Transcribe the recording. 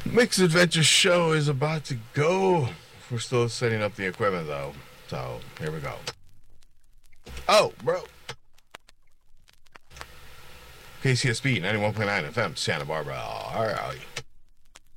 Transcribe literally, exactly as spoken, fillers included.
Mixed Adventure Show is about to go. We're still setting up the equipment though. So here we go. Oh, bro. K C S B ninety-one point nine F M, Santa Barbara. All right.